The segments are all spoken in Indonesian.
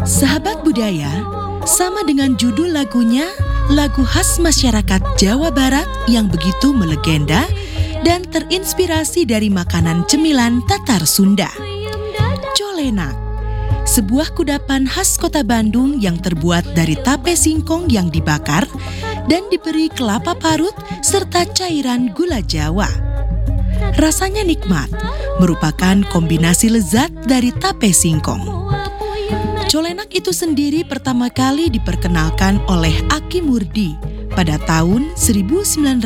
Sahabat budaya, sama dengan judul lagunya, lagu khas masyarakat Jawa Barat yang begitu melegenda dan terinspirasi dari makanan cemilan Tatar Sunda. Colenak, sebuah kudapan khas kota Bandung yang terbuat dari tape singkong yang dibakar dan diberi kelapa parut serta cairan gula Jawa. Rasanya nikmat, merupakan kombinasi lezat dari tape singkong. Colenak itu sendiri pertama kali diperkenalkan oleh Aki Murdi pada tahun 1930.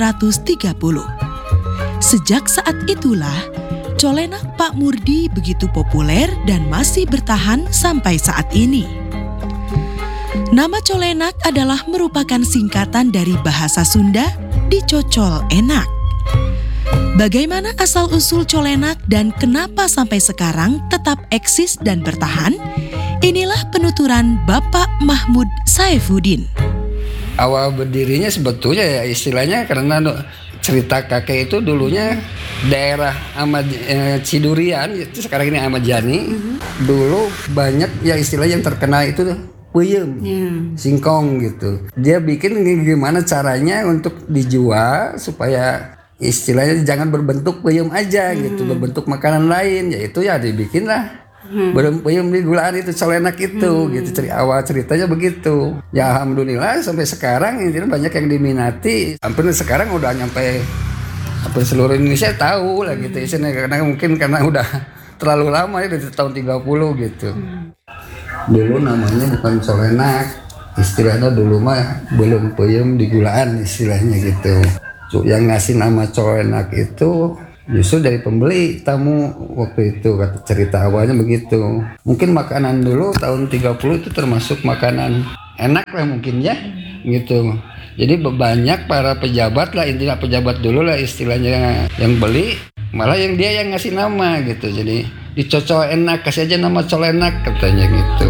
Sejak saat itulah, colenak Pak Murdi begitu populer dan masih bertahan sampai saat ini. Nama colenak adalah merupakan singkatan dari bahasa Sunda dicocol enak. Bagaimana asal-usul colenak dan kenapa sampai sekarang tetap eksis dan bertahan? Inilah penuturan Bapak Mahmud Saifuddin. Awal berdirinya sebetulnya ya istilahnya karena cerita kakek itu dulunya daerah Cidurian, itu sekarang ini Ahmad Yani. Dulu banyak ya istilahnya yang terkenal itu peyem, singkong gitu. Dia bikin gimana caranya untuk dijual supaya istilahnya jangan berbentuk peyem aja gitu, berbentuk makanan lain, yaitu ya dibikinlah peyem di gulaan itu colenak itu gitu. Awal ceritanya begitu. Ya alhamdulillah sampai sekarang ini banyak yang diminati. Hampir sekarang udah nyampe hampir seluruh Indonesia tahu lah gitu isinya, karena udah terlalu lama ya dari tahun 30 gitu. Dulu namanya bukan colenak, istilahnya dulu mah belum peyem di gulaan istilahnya gitu. Yang ngasih nama colenak itu justru dari pembeli tamu waktu itu, kata cerita awalnya begitu. Mungkin makanan dulu tahun 30 itu termasuk makanan enak lah mungkin ya gitu. Jadi banyak para pejabat lah, intinya pejabat dulu lah istilahnya yang beli, malah yang dia yang ngasih nama gitu. Jadi dicocol enak, kasih aja nama colenak katanya gitu.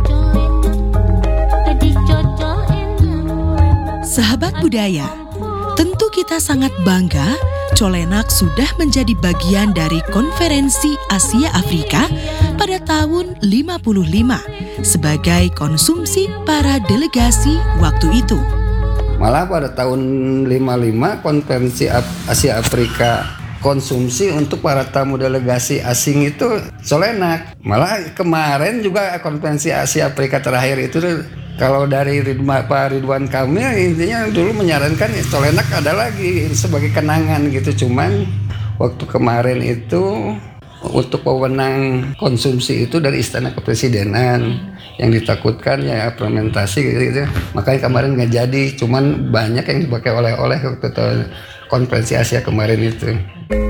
Sahabat budaya, tentu kita sangat bangga colenak sudah menjadi bagian dari Konferensi Asia Afrika pada tahun 55 sebagai konsumsi para delegasi waktu itu. Malah pada tahun 55 Konferensi Asia Afrika konsumsi untuk para tamu delegasi asing itu colenak. Malah kemarin juga Konferensi Asia Afrika terakhir itu kalau dari Pak Ridwan Kamil intinya dulu menyarankan colenak ada lagi sebagai kenangan gitu. Cuman waktu kemarin itu untuk wewenang konsumsi itu dari Istana Kepresidenan, yang ditakutkan ya fermentasi gitu. Makanya kemarin nggak jadi. Cuman banyak yang dipakai oleh-oleh waktu Konferensi Asia kemarin itu.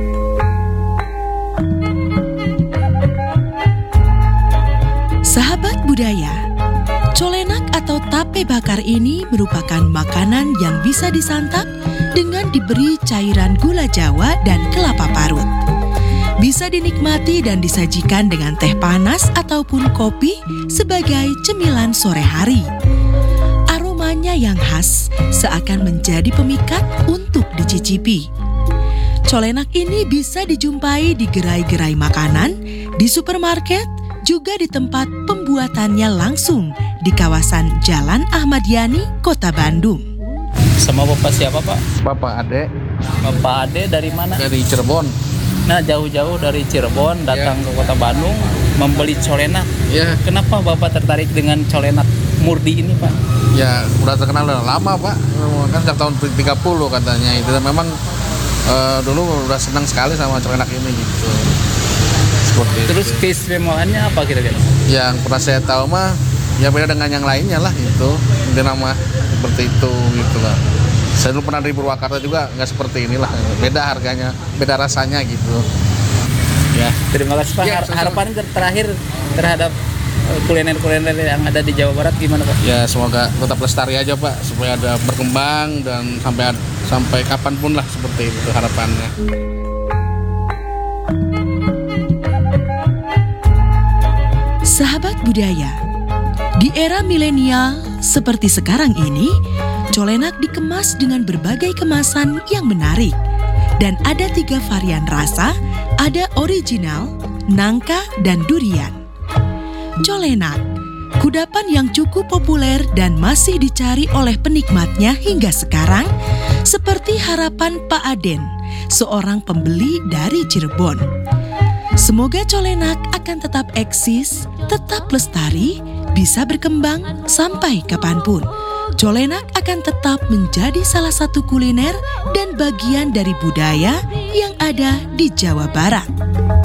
Sahabat budaya, colenak atau tape bakar ini merupakan makanan yang bisa disantap dengan diberi cairan gula Jawa dan kelapa parut. Bisa dinikmati dan disajikan dengan teh panas ataupun kopi sebagai cemilan sore hari. Aromanya yang khas seakan menjadi pemikat untuk dicicipi. Colenak ini bisa dijumpai di gerai-gerai makanan, di supermarket, juga di tempat pembuatannya langsung di kawasan Jalan Ahmad Yani, Kota Bandung. Sama Bapak siapa, Pak? Bapak Ade. Bapak Ade dari mana? Dari Cirebon. Nah, jauh-jauh dari Cirebon datang ke Kota Bandung membeli colenak. Ya. Kenapa Bapak tertarik dengan colenak Murdi ini, Pak? Ya, udah terkenal udah lama, Pak. Kan sejak tahun 30 katanya itu. Dan memang dulu udah senang sekali sama colenak ini gitu. Seperti Terus itu. keistimewaannya apa kira-kira? Yang pernah saya tahu mah ya beda dengan yang lainnya lah gitu. Dia nama seperti itu gitu lah. Saya dulu pernah di Purwakarta juga nggak seperti inilah. Beda harganya, beda rasanya gitu. Ya, terima kasih Pak. Ya, Harapan terakhir terhadap kuliner-kuliner yang ada di Jawa Barat gimana, Pak? Ya semoga tetap lestari aja, Pak, supaya ada berkembang dan sampai kapanpun lah seperti itu harapannya. Sahabat budaya, di era milenial seperti sekarang ini, colenak dikemas dengan berbagai kemasan yang menarik. Dan ada 3 varian rasa, ada original, nangka, dan durian. Colenak Kudapan yang cukup populer dan masih dicari oleh penikmatnya hingga sekarang, seperti harapan Pak Aden, seorang pembeli dari Cirebon. Semoga colenak akan tetap eksis, tetap lestari, bisa berkembang sampai kapanpun. Colenak akan tetap menjadi salah satu kuliner dan bagian dari budaya yang ada di Jawa Barat.